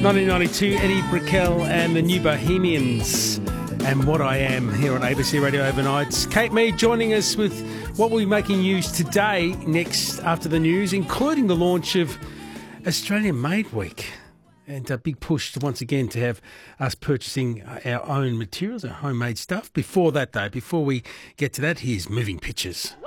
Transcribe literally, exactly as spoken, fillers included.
nineteen ninety-two, Eddie Brickell and the New Bohemians and What I Am here on A B C Radio Overnights. Kate Mead joining us with what we'll be making news today, next after the news, including the launch of Australian Made Week. And a big push to, once again, to have us purchasing our own materials, our homemade stuff. Before that, though, before we get to that, here's Moving Pictures.